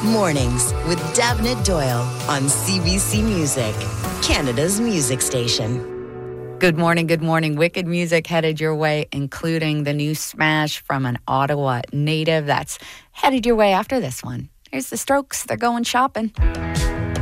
Mornings with Davnit Doyle on CBC Music, Canada's music station. Good morning, good morning. Wicked music headed your way, including the new smash from an Ottawa native that's headed your way after this one. Here's the Strokes. They're going shopping.